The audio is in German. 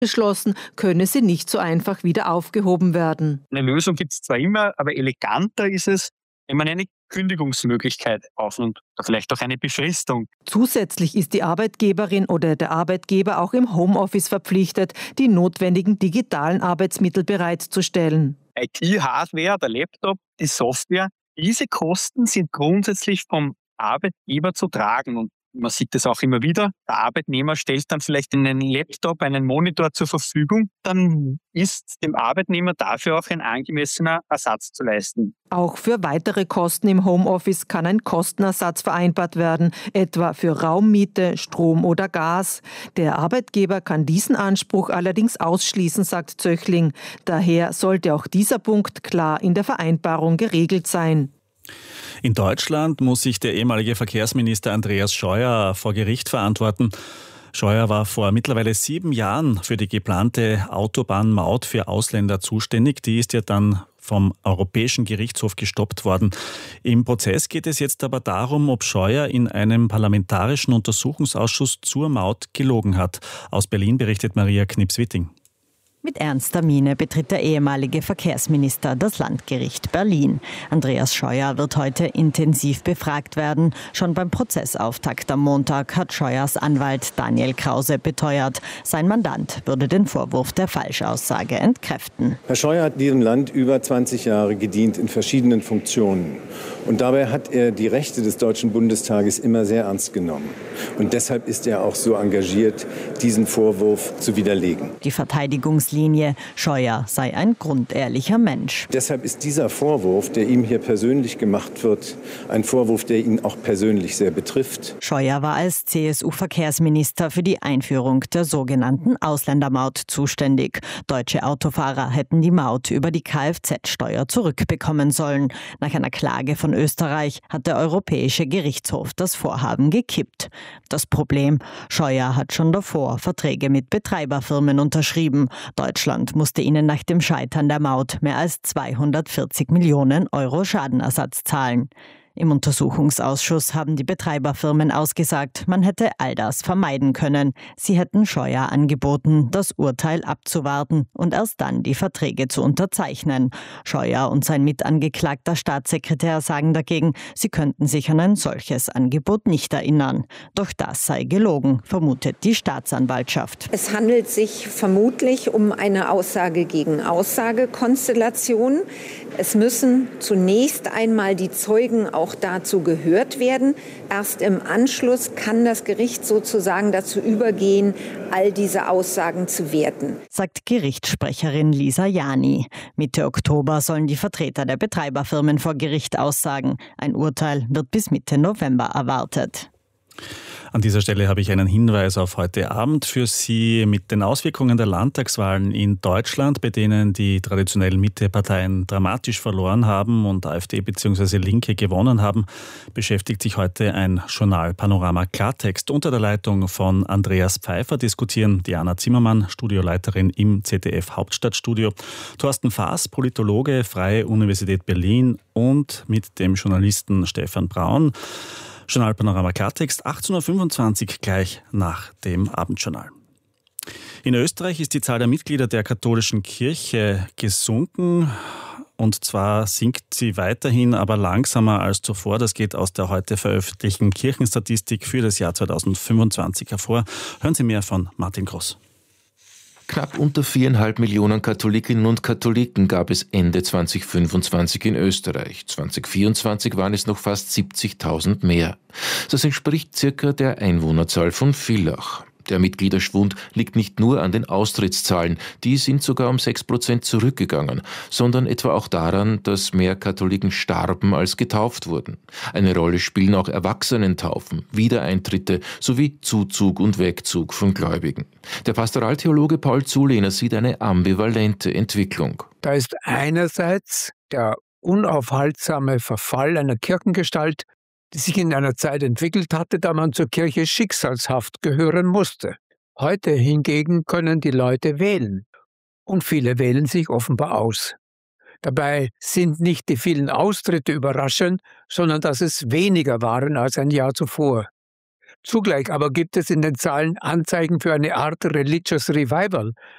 Geschlossen, könne sie nicht so einfach wieder aufgehoben werden. Eine Lösung gibt es zwar immer, aber eleganter ist es, wenn man eine Kündigungsmöglichkeit aufnimmt oder vielleicht auch eine Befristung. Zusätzlich ist die Arbeitgeberin oder der Arbeitgeber auch im Homeoffice verpflichtet, die notwendigen digitalen Arbeitsmittel bereitzustellen. IT-Hardware, der Laptop, die Software, diese Kosten sind grundsätzlich vom Arbeitgeber zu tragen. Und man sieht das auch immer wieder. Der Arbeitnehmer stellt dann vielleicht einen Laptop, einen Monitor zur Verfügung. Dann ist dem Arbeitnehmer dafür auch ein angemessener Ersatz zu leisten. Auch für weitere Kosten im Homeoffice kann ein Kostenersatz vereinbart werden, etwa für Raummiete, Strom oder Gas. Der Arbeitgeber kann diesen Anspruch allerdings ausschließen, sagt Zöchling. Daher sollte auch dieser Punkt klar in der Vereinbarung geregelt sein. In Deutschland muss sich der ehemalige Verkehrsminister Andreas Scheuer vor Gericht verantworten. Scheuer war vor mittlerweile 7 Jahren für die geplante Autobahnmaut für Ausländer zuständig. Die ist ja dann vom Europäischen Gerichtshof gestoppt worden. Im Prozess geht es jetzt aber darum, ob Scheuer in einem parlamentarischen Untersuchungsausschuss zur Maut gelogen hat. Aus Berlin berichtet Maria Knips-Witting. Mit ernster Miene betritt der ehemalige Verkehrsminister das Landgericht Berlin. Andreas Scheuer wird heute intensiv befragt werden. Schon beim Prozessauftakt am Montag hat Scheuers Anwalt Daniel Krause beteuert, sein Mandant würde den Vorwurf der Falschaussage entkräften. Herr Scheuer hat diesem Land über 20 Jahre gedient in verschiedenen Funktionen. Und dabei hat er die Rechte des Deutschen Bundestages immer sehr ernst genommen. Und deshalb ist er auch so engagiert, diesen Vorwurf zu widerlegen. Die Verteidigungslinie: Scheuer sei ein grundehrlicher Mensch. Deshalb ist dieser Vorwurf, der ihm hier persönlich gemacht wird, ein Vorwurf, der ihn auch persönlich sehr betrifft. Scheuer war als CSU-Verkehrsminister für die Einführung der sogenannten Ausländermaut zuständig. Deutsche Autofahrer hätten die Maut über die Kfz-Steuer zurückbekommen sollen. Nach einer Klage von Österreich hat der Europäische Gerichtshof das Vorhaben gekippt. Das Problem: Scheuer hat schon davor Verträge mit Betreiberfirmen unterschrieben. Deutschland musste ihnen nach dem Scheitern der Maut mehr als 240 Millionen Euro Schadenersatz zahlen. Im Untersuchungsausschuss haben die Betreiberfirmen ausgesagt, man hätte all das vermeiden können. Sie hätten Scheuer angeboten, das Urteil abzuwarten und erst dann die Verträge zu unterzeichnen. Scheuer und sein mitangeklagter Staatssekretär sagen dagegen, sie könnten sich an ein solches Angebot nicht erinnern. Doch das sei gelogen, vermutet die Staatsanwaltschaft. Es handelt sich vermutlich um eine Aussage gegen Aussage-Konstellation. Es müssen zunächst einmal die Zeugen auch dazu gehört werden. Erst im Anschluss kann das Gericht sozusagen dazu übergehen, all diese Aussagen zu werten, sagt Gerichtssprecherin Lisa Jani. Mitte Oktober sollen die Vertreter der Betreiberfirmen vor Gericht aussagen. Ein Urteil wird bis Mitte November erwartet. An dieser Stelle habe ich einen Hinweis auf heute Abend für Sie. Mit den Auswirkungen der Landtagswahlen in Deutschland, bei denen die traditionellen Mitteparteien dramatisch verloren haben und AfD bzw. Linke gewonnen haben, beschäftigt sich heute ein Journal Panorama Klartext. Unter der Leitung von Andreas Pfeiffer diskutieren Diana Zimmermann, Studioleiterin im ZDF Hauptstadtstudio, Thorsten Faas, Politologe, Freie Universität Berlin, und mit dem Journalisten Stefan Braun. Journal Panorama Klartext, 18.25 Uhr, gleich nach dem Abendjournal. In Österreich ist die Zahl der Mitglieder der katholischen Kirche gesunken. Und zwar sinkt sie weiterhin, aber langsamer als zuvor. Das geht aus der heute veröffentlichten Kirchenstatistik für das Jahr 2025 hervor. Hören Sie mehr von Martin Groß. Knapp unter 4,5 Millionen Katholikinnen und Katholiken gab es Ende 2025 in Österreich. 2024 waren es noch fast 70.000 mehr. Das entspricht circa der Einwohnerzahl von Villach. Der Mitgliederschwund liegt nicht nur an den Austrittszahlen, die sind sogar um 6% zurückgegangen, sondern etwa auch daran, dass mehr Katholiken starben als getauft wurden. Eine Rolle spielen auch Erwachsenentaufen, Wiedereintritte sowie Zuzug und Wegzug von Gläubigen. Der Pastoraltheologe Paul Zulehner sieht eine ambivalente Entwicklung. Da ist einerseits der unaufhaltsame Verfall einer Kirchengestalt, die sich in einer Zeit entwickelt hatte, da man zur Kirche schicksalshaft gehören musste. Heute hingegen können die Leute wählen. Und viele wählen sich offenbar aus. Dabei sind nicht die vielen Austritte überraschend, sondern dass es weniger waren als ein Jahr zuvor. Zugleich aber gibt es in den Zahlen Anzeichen für eine Art Religious Revival,